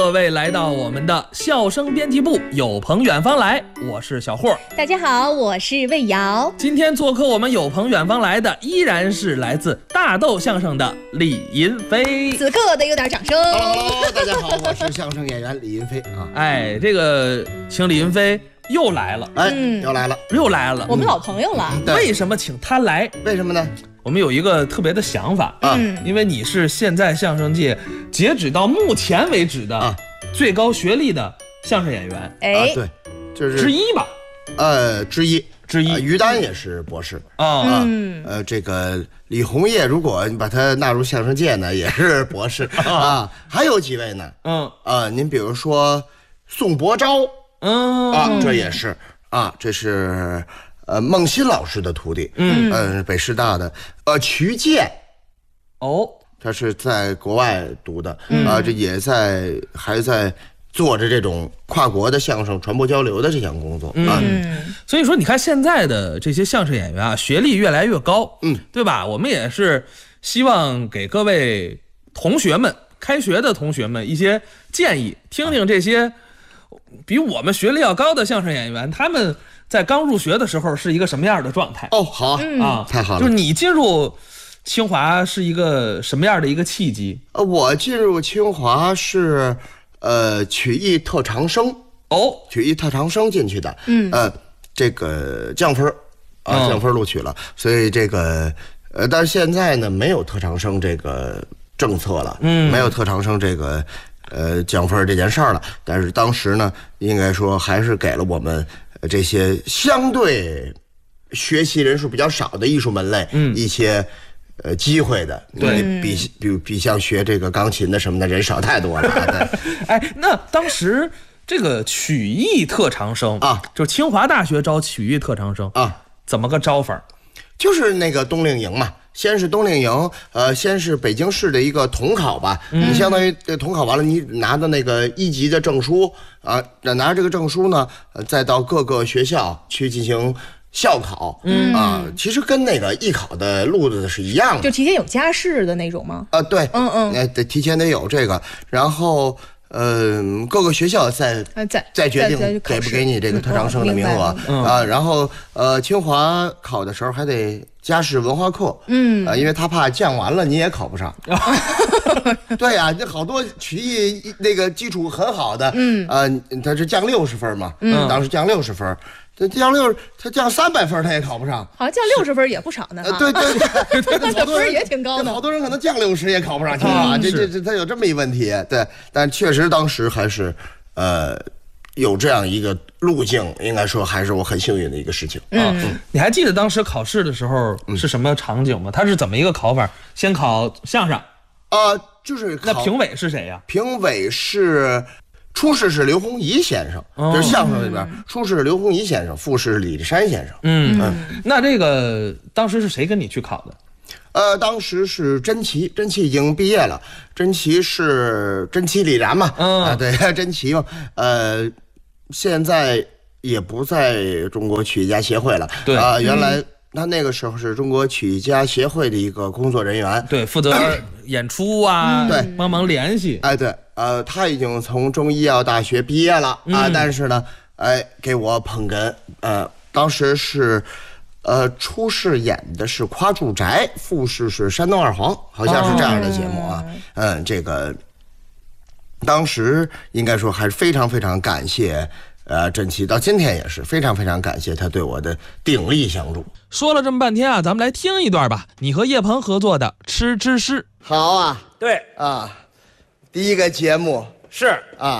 各位来到我们的笑声编辑部，有朋远方来，我是小霍。 大家好，我是魏瑶。 今天做客我们有朋远方来的，依然是来自大豆相声的李银飞。 此刻得有点掌声。 Hello， 大家好，我是相声演员李银飞啊。 哎，这个请李银飞又来了， 又来了， 我们老朋友了。 为什么请他来？ 为什么呢？ 我们有一个特别的想法啊， 因为你是现在相声界截止到目前为止的最高学历的相声演员， 对，就是之一吧？ 之一。于丹也是博士这个李洪业，如果你把他纳入相声界呢，也是博士啊。还有几位呢？您比如说宋伯昭，这也是这是孟欣老师的徒弟，北师大的，瞿健，他是在国外读的，这也还在做着这种跨国的相声传播交流的这项工作所以说你看现在的这些相声演员学历越来越高，对吧？我们也是希望给各位同学们，开学的同学们一些建议，听听这些比我们学历要高的相声演员，他们在刚入学的时候是一个什么样的状态？ 好太好了。 就是你进入清华是一个什么样的一个契机？ 我进入清华是曲艺特长生曲艺特长生进去的，这个降分录取了，所以这个但是现在呢没有特长生这个政策了，没有特长生这个降分这件事儿了。但是当时呢，应该说还是给了我们这些相对学习人数比较少的艺术门类一些机会的。 对， 比像学这个钢琴的什么的人少太多了。 哎，那当时这个曲艺特长生就清华大学招曲艺特长生怎么个招法？ 就是那个冬令营嘛，先是冬令营，先是北京市的一个统考吧，你相当于统考完了，你拿到那个1级的证书拿着这个证书呢，再到各个学校去进行校考，其实跟那个艺考的路子是一样的， 就提前有加试的那种吗？ 对，得提前得有这个，然后各个学校再决定给不给你这个特长生的名额然后清华考的时候还得加试文化课，因为他怕降完了你也考不上。对呀，这好多曲艺那个基础很好的，他是降60分嘛，当时降60分。他降300分他也考不上， 好像降60分也不少呢。 对， 这分也挺高的。 好多人可能降60也考不上清华，这他有这么一问题。对，但确实当时还是有这样一个路径，应该说还是我很幸运的一个事情。 你还记得当时考试的时候是什么场景吗？他是怎么一个考法？先考相声就是那评委是谁呀？ 评委是。初试是刘洪仪先生，就是相声里边，初试是刘洪仪先生，复试是李立山先生。 那这个当时是谁跟你去考的？ 当时是甄奇已经毕业了，甄奇李然嘛，对，甄奇嘛，现在也不在中国曲艺家协会了， 对原来他那个时候是中国曲艺家协会的一个工作人员， 对，负责演出对，帮忙联系。 对，他已经从中医药大学毕业了但是呢，给我捧哏，当时是，初试演的是夸住宅，复试是山东二黄，好像是这样的节目这个当时应该说还是非常非常感谢。甄奇到今天也是非常非常感谢他对我的鼎力相助。 说了这么半天咱们来听一段吧，你和叶鹏合作的《吃之诗》。 好啊， 对第一个节目是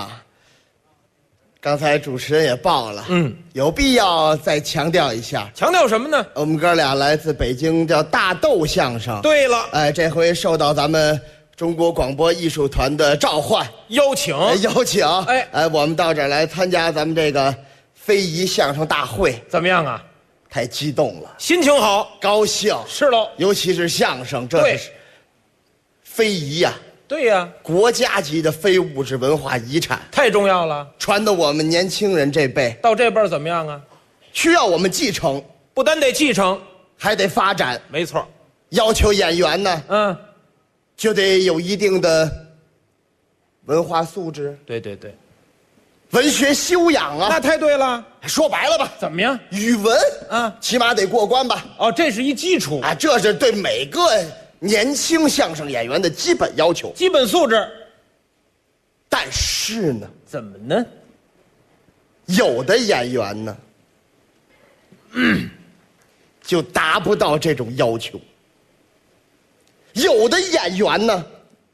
刚才主持人也报了，有必要再强调一下。 强调什么呢？ 我们哥俩来自北京，叫大豆相声。 对了， 这回受到咱们中国广播艺术团的召唤邀请， 我们到这儿来参加咱们这个非遗相声大会， 怎么样啊？ 太激动了， 心情好， 高兴。 是喽， 尤其是相声，这是非遗呀。 对呀， 国家级的非物质文化遗产， 太重要了。 传到我们年轻人这辈， 到这辈怎么样啊？ 需要我们继承， 不单得继承， 还得发展。 没错， 要求演员呢， 嗯， 就得有一定的文化素质， 对对对， 文学修养啊。 那太对了。 说白了吧， 怎么样？ 语文啊， 起码得过关吧？ 哦，这是一基础啊，这是对每个年轻相声演员的基本要求、 基本素质。 但是呢， 怎么呢？ 有的演员呢，就达不到这种要求。有的演员呢，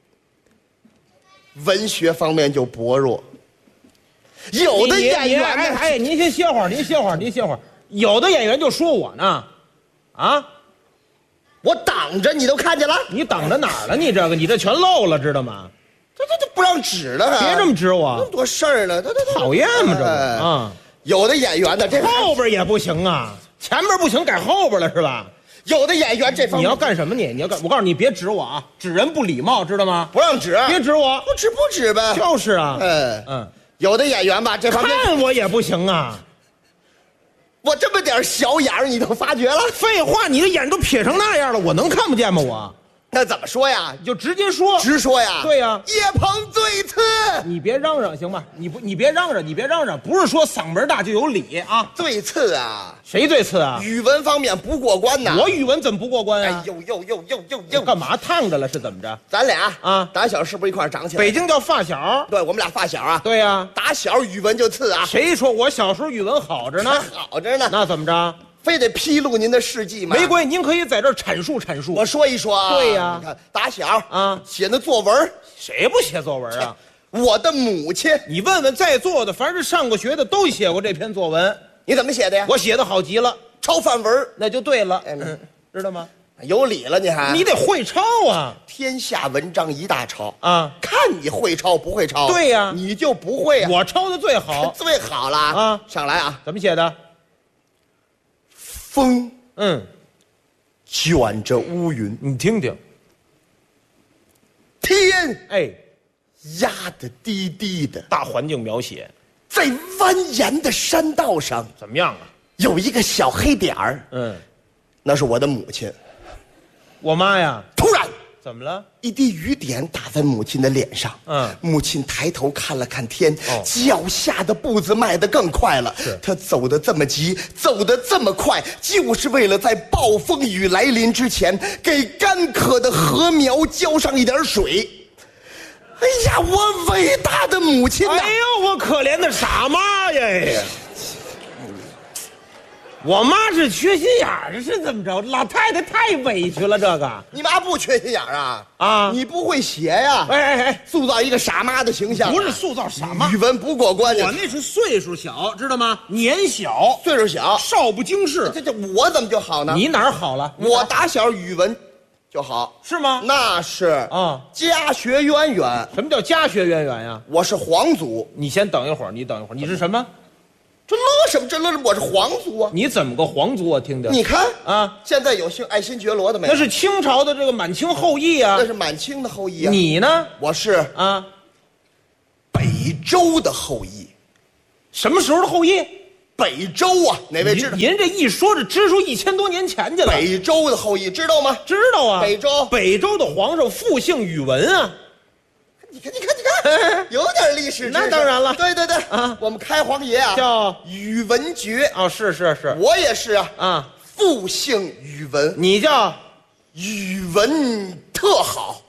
文学方面就薄弱。有的演员呢， 哎，您先歇会儿，您歇会儿，您歇会儿。有的演员就说我呢，啊， 我挡着你都看见了， 你挡着哪儿了？你这全漏了，知道吗？ 这不让指了， 别这么指我， 那么多事儿呢， 讨厌吗？这不啊， 有的演员呢，这后边也不行啊，前边不行，改后边了是吧？ 有的演员这方面你要干什么你？你要干，我告诉你，别指我啊，指人不礼貌，知道吗？ 不让指， 别指我， 不指呗。 就是啊， 有的演员吧，这方面看我也不行啊。 我这么点小眼儿你都发觉了？ 废话，你的眼都撇成那样了，我能看不见吗？我那怎么说呀？ 你就直接说， 直说呀。 对呀， 叶鹏最次。 你别嚷嚷行吗？你别嚷嚷，你别嚷嚷，不是说嗓门大就有理啊。 最次啊？ 谁最次啊？ 语文方面不过关呐。 我语文怎么不过关啊？ 哎呦， 干嘛烫着了？是怎么着？ 咱俩啊， 打小是不是一块长起来？ 北京叫发小。 对，我们俩发小啊。 对呀， 打小语文就次啊。 谁说我小时候语文好着呢？ 好着呢。 那怎么着？ 非得披露您的事迹吗？ 没关系，您可以在这儿阐述阐述。 我说一说啊。 对呀， 你看打小啊写那作文， 谁不写作文啊？ 我的母亲， 你问问在座的，凡是上过学的都写过这篇作文。 你怎么写的呀？ 我写的好极了， 抄范文， 那就对了。知道吗？ 有理了，你还你得会抄啊！ 天下文章一大抄啊， 看你会抄不会抄。 对呀， 你就不会啊。 我抄的最好， 最好了啊！ 上来啊， 怎么写的？ 风，卷着乌云， 你听听。 天， 哎， 压得低低的， 大环境描写， 在蜿蜒的山道上， 怎么样啊？ 有一个小黑点儿，那是我的母亲。 我妈呀！ 突然， 怎么了？ 一滴雨点打在母亲的脸上。母亲抬头看了看天，脚下的步子迈得更快了。她走得这么急，走得这么快，就是为了在暴风雨来临之前，给干渴的禾苗浇上一点水。哎呀，我伟大的母亲呐！ 哎呦，我可怜的傻妈呀！我妈是缺心眼儿，是怎么着？老太太太委屈了，这个你妈不缺心眼儿啊？ 啊， 你不会写呀？ 哎， 塑造一个傻妈的形象， 不是塑造傻妈， 语文不过关。 我那是岁数小，知道吗？年小， 岁数小， 少不经事。 这我怎么就好呢？ 你哪儿好了？ 我打小语文就好， 是吗？ 那是啊， 家学渊源。 什么叫家学渊源呀？ 我是皇族。 你先等一会儿，你是什么？ 这乐什么？这乐什么？我是皇族啊！ 你怎么个皇族？我听听。 你看啊， 现在有姓爱新觉罗的没有？ 那是清朝的这个满清后裔啊。 那是满清的后裔啊。 你呢？ 我是啊， 北周的后裔。 什么时候的后裔？ 北周啊，哪位知道？ 您这一说，这支出1000多年前去了。 北周的后裔知道吗？ 知道啊。 北周的皇上复姓宇文啊。 你看，有点历史知识。 那当然了。 对啊，我们开皇爷啊叫宇文觉。 哦，是。 我也是啊。 啊， 复姓宇文。 你叫语文特好。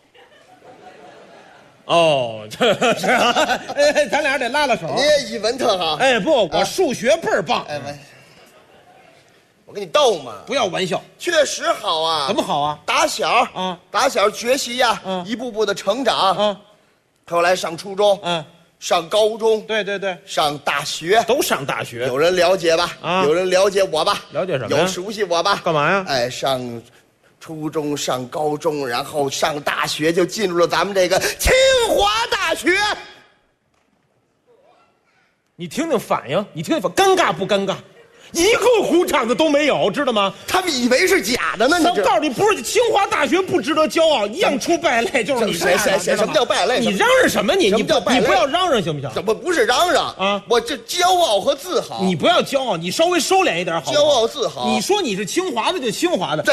哦，这是，咱俩得拉拉手。 你也语文特好。 哎，不，我数学倍儿棒。 哎，我跟你逗嘛。 不要玩笑。 确实好啊。 怎么好啊？ 打小学习呀，一步步的成长。后来上初中，上高中， 对， 上大学， 都上大学。 有人了解吧？有人了解我吧？ 了解什么呀？ 有熟悉我吧？ 干嘛呀？ 哎，上初中，上高中，然后上大学，就进入了咱们这个清华大学。 你听听反应，尴尬不尴尬？一个鼓掌的都没有，知道吗？ 他们以为是假的呢。 我告诉你，不是清华大学不值得骄傲，一样出败类，就是你谁？什么叫败类？ 你嚷嚷什么？你叫败类？ 你不要嚷嚷行不行？ 怎么不是嚷嚷啊？ 我这骄傲和自豪。 你不要骄傲，你稍微收敛一点好。 骄傲自豪。 你说你是清华的就清华的，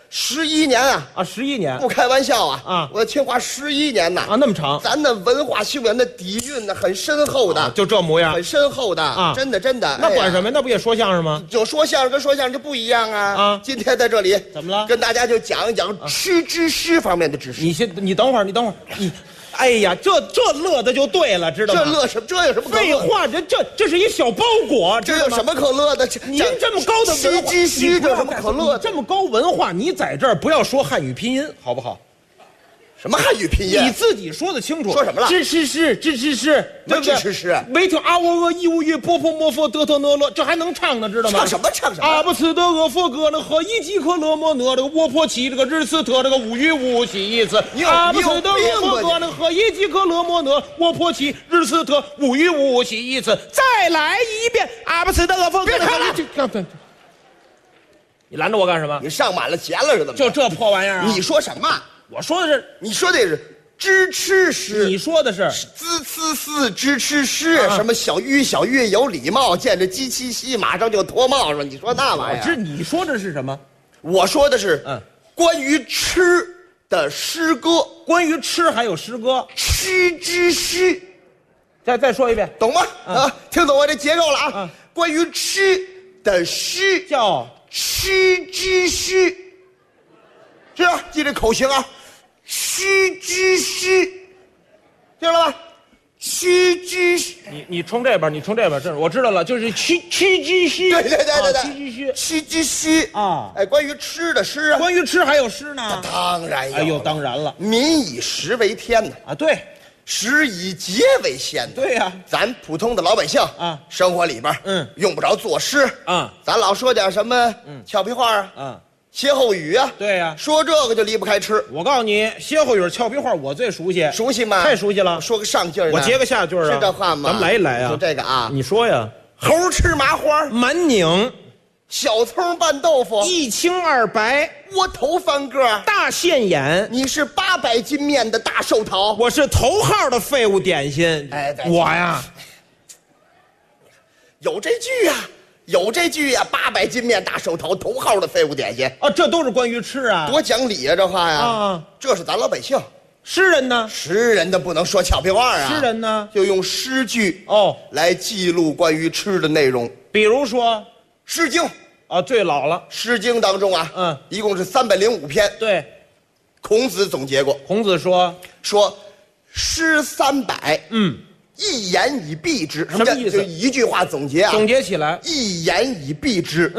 11年啊 ，11年， 不开玩笑啊啊！ 我清华11年呐那么长， 咱的文化修养的底蕴呢很深厚的， 就这模样， 很深厚的啊！ 真的。 那管什么？那不也说相声吗？ 就说相声跟说相声就不一样啊！今天在这里怎么了？ 跟大家就讲一讲吃知识方面的知识。 你等会儿，你。哎呀，这乐的就对了，知道吗？ 这乐什么？这有什么可乐？ 废话，这是一小包裹， 这有什么可乐的？ 您这么高的文化， 这有什么可乐的？ 这么高文化，你在这儿不要说汉语拼音，好不好？ 什么汉语拼音？ 你自己说的清楚。 说什么了？ 知吃，对不对？ 知。 没听阿喔俄伊乌语波波摩佛德特讷勒，这还能唱呢，知道吗？ 唱什么？ 阿不茨德俄佛格那和伊基克勒莫讷这个沃破奇这个日斯特这个无语无喜意思。阿不茨德俄佛格那和伊基克勒莫讷沃破奇日斯特无语无喜意思。再来一遍，阿不茨德俄佛格。别唱了。你拦着我干什么？ 你上满了弦了是怎么？ 就这破玩意儿啊！ 你说什么？ 我说的是， 你说的是知吃诗， 你说的是滋呲呲知吃诗，什么小玉有礼貌，见着鸡七夕马上就脱帽子。你说那玩意儿？ 你说的是什么？ 我说的是关于吃的诗歌， 关于吃还有诗歌， 吃之诗。 再说一遍， 懂吗？听懂我这结构了啊！关于吃的诗叫吃之诗，是吧？记这口型啊！吃之诗，听了吧？吃之诗， 你冲这边，这我知道了，就是吃之诗。 对， 吃之诗啊！ 哎，关于吃的诗啊， 关于吃还有诗呢？ 当然有。 哎呦，当然了， 民以食为天呢啊，对， 食以节为先。 对呀， 咱普通的老百姓啊， 生活里边用不着作诗啊，咱老说点什么俏皮话啊。歇后语啊， 对呀， 说这个就离不开吃。 我告诉你，歇后语、俏皮话我最熟悉。 熟悉吗？ 太熟悉了。 说个上句儿， 我接个下句儿啊。 是这话吗？ 咱们来一来啊。 就这个啊， 你说呀。 猴吃麻花， 满拧， 小葱拌豆腐， 一清二白， 窝头翻个， 大现眼。 你是800斤面的大寿桃， 我是头号的废物点心。 哎， 我呀， 有这句呀，800斤面大寿桃，头号的废物点心啊，这都是关于吃啊， 多讲理啊，这话呀啊， 这是咱老百姓。 诗人呢？ 诗人的不能说俏皮话啊， 诗人呢就用诗句来记录关于吃的内容。 比如说《 诗经》 啊，最老了， 《诗经》当中啊，一共是305篇。 对， 孔子总结过， 孔子说诗300，一言以蔽之。 什么意思？ 就一句话总结啊， 总结起来， 一言以蔽之。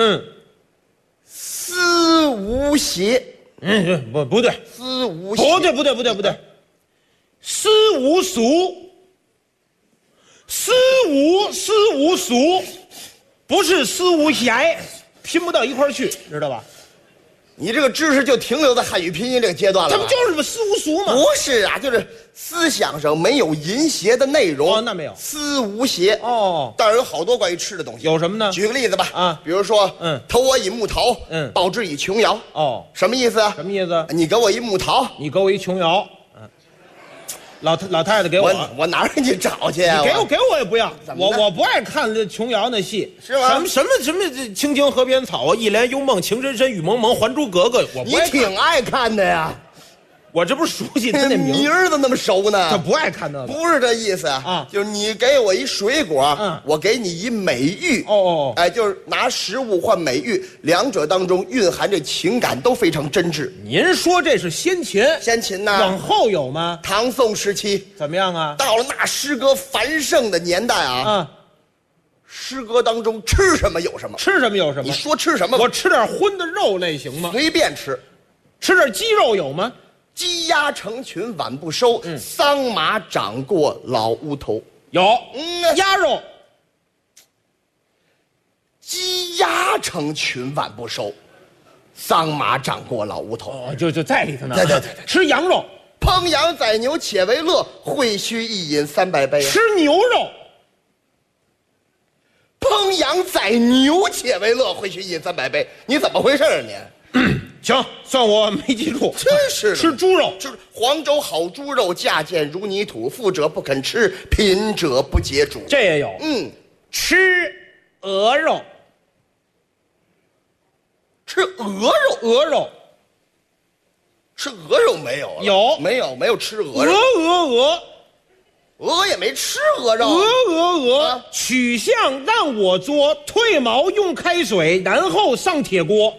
思无邪。 不对， 思无邪。 不对，思无俗，思无俗，不是思无邪，拼不到一块儿去，知道吧？ 你这个知识就停留在汉语拼音这个阶段了。 它不就是什么思无俗吗？ 不是啊，就是思想上没有淫邪的内容。 哦，那没有。 思无邪。 哦， 当然有好多关于吃的东西。 有什么呢？ 举个例子吧。 啊， 比如说，投我一木桃，报之以琼瑶。 哦， 什么意思啊？ 什么意思？ 你给我一木桃， 你给我一琼瑶。老太太给我哪儿给你找去啊？ 你给我也不要，我不爱看这琼瑶那戏， 是吗？ 什么青青河边草啊，一帘幽梦情深深雨蒙蒙，还珠格格，我不爱看。 你挺爱看的呀， 我这不是熟悉他那名儿怎么那么熟呢？ 他不爱看那个， 不是这意思啊，就是你给我一水果，我给你一美玉。哎，就是拿食物换美玉，两者当中蕴含着情感都非常真挚。 您说这是先秦？ 先秦呢？ 往后有吗？ 唐宋时期怎么样啊？ 到了那诗歌繁盛的年代啊，诗歌当中吃什么有什么， 吃什么有什么。 你说吃什么？ 我吃点荤的肉类行吗？ 随便吃， 吃点鸡肉有吗？ 鸡鸭成群晚不收，桑麻长过老屋头。 有，鸭肉。 鸡鸭成群晚不收，桑麻长过老屋头。 哦，就在里头呢。 对。 吃羊肉， 烹羊宰牛且为乐，会须一饮300杯。 吃牛肉， 烹羊宰牛且为乐，会须一饮300杯。你怎么回事啊你？ 行，算我没记住。 真是吃猪肉， 就是黄州好猪肉，价贱如泥土，富者不肯吃，贫者不解煮。 这也有。吃鹅肉， 吃鹅肉， 吃鹅肉没有了？ 有没有吃鹅肉？鹅也没吃鹅肉。 鹅，取象让我做，退毛用开水，然后上铁锅。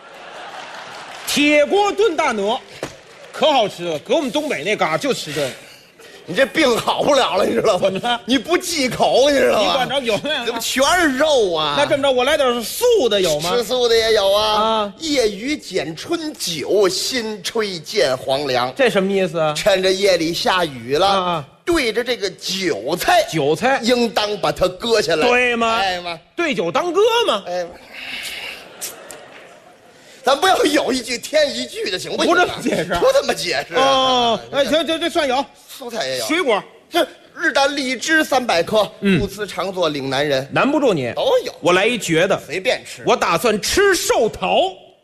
铁锅炖大鹅，可好吃了，搁我们东北那嘎就吃这个。 你这病好不了了，你知道吗？ 怎么了？ 你不忌口，你知道吗？ 你管着有没有？ 怎么全是肉啊？ 那这么着，我来点素的有吗？ 吃素的也有啊。夜雨剪春酒，新炊见黄粱。 这什么意思啊？ 趁着夜里下雨了，对着这个韭菜，应当把它割下来， 对吗？ 哎妈， 对酒当歌吗？ 哎。咱不要有一句添一句的，行不行？ 不这么解释， 不这么解释哦。哎，行，这算有， 蔬菜也有， 水果这日啖荔枝300颗，不辞常作岭南人， 难不住你。 都有。 我来一绝的， 随便吃。 我打算吃寿桃，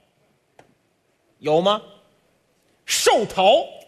有吗？寿桃，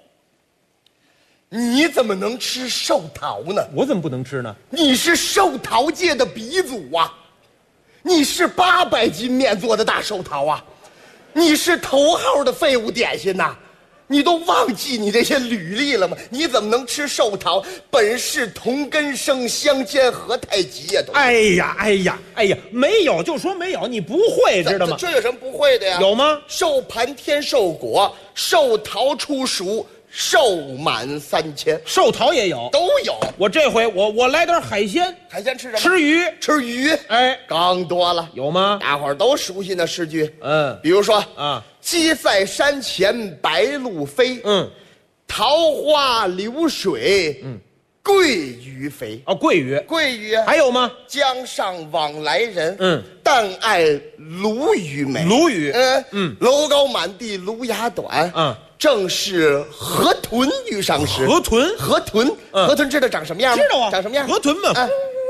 你怎么能吃寿桃呢？ 我怎么不能吃呢？ 你是寿桃界的鼻祖啊！你是800斤面做的大寿桃啊！你是头号的废物点心呐！你都忘记你这些履历了吗？你怎么能吃寿桃？本是同根生，相煎何太急呀！ 哎呀，没有就说没有，你不会知道吗？ 这有什么不会的呀？ 有吗？ 寿盘天寿果，寿桃初熟，寿满3000， 寿桃也有， 都有。 我这回我来点海鲜， 海鲜吃什么？ 吃鱼， 吃鱼。 哎， 更多了， 有吗？ 大伙儿都熟悉那诗句， 嗯， 比如说啊， 鸡在山前白鹭飞，桃花流水，鳜鱼肥。 哦，鳜鱼， 鳜鱼还有吗？ 江上往来人，但爱鲈鱼美。 鲈鱼， 楼高满地芦芽短，正是河豚遇上时。河豚知道长什么样吗？ 知道啊， 长什么样？ 河豚嘛。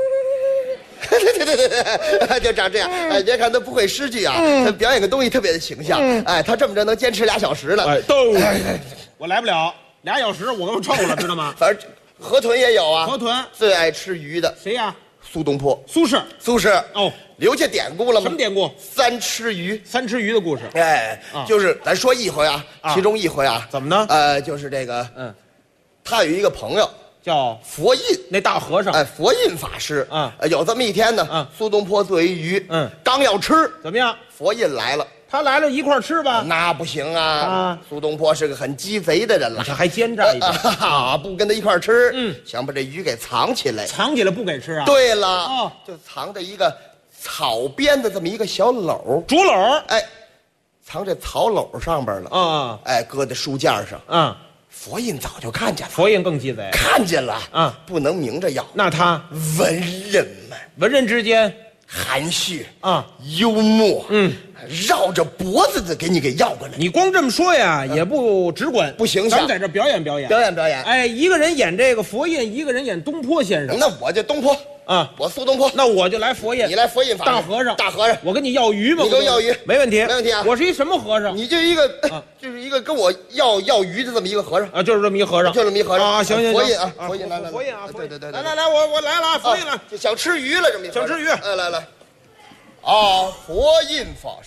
对，就长这样。哎，别看他不会诗句啊，他表演个东西特别的形象。哎，他这么着能坚持2小时呢。 哎，我来不了2小时，我都臭了，知道吗？ 反正河豚也有啊。 河豚最爱吃鱼的谁呀？ 苏东坡。 苏轼。哦， 留下典故了吗？ 什么典故 ？3吃鱼的故事。 哎，就是咱说一回啊，其中一回啊， 怎么呢？ 就是这个，他有一个朋友叫佛印， 那大和尚。 哎，佛印法师有这么一天呢，苏东坡做一鱼，刚要吃， 怎么样？ 佛印来了， 他来了一块吃吧？ 那不行啊！苏东坡是个很鸡贼的人了， 这还奸诈一点不跟他一块吃，想把这鱼给藏起来， 不给吃啊？ 对了，就藏在一个草编的这么一个小篓， 竹篓， 哎，藏这草篓上边了，哎，搁在书架上，佛印早就看见了， 佛印更鸡贼， 看见了，不能明着要， 那他文人之间含蓄幽默，绕着脖子的给你给要过来。 你光这么说呀，也不直观， 不形象。 咱们在这表演。哎，一个人演这个佛印，一个人演东坡先生。 那我就东坡我苏东坡。 那我就来佛印， 你来佛印法师。大和尚， 我跟你要鱼吗？ 你给我要鱼， 没问题啊。 我是一什么和尚？ 你就一个，就是一个跟我要鱼的这么一个和尚啊，就是这么一和尚，啊。行， 佛印啊，佛印来， 对， 来，我来了，佛印了， 就想吃鱼了，这么一想吃鱼， 来。佛印法师。